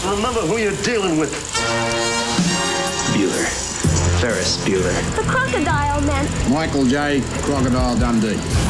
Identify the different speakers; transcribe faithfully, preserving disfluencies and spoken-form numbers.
Speaker 1: remember who you're dealing with.
Speaker 2: Bueller. Ferris Bueller.
Speaker 3: The Crocodile Man.
Speaker 4: Michael J. Crocodile Dundee.